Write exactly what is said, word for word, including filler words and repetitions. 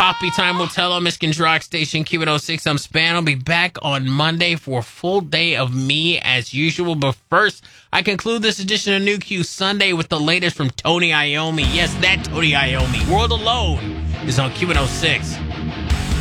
Coffee Time will tell on Michigan's Rock Station Q one oh six. I'm Span. I'll be back on Monday for a full day of me as usual. But first, I conclude this edition of New Q Sunday with the latest from Tony Iommi. Yes, that Tony Iommi. World Alone is on Q one oh six.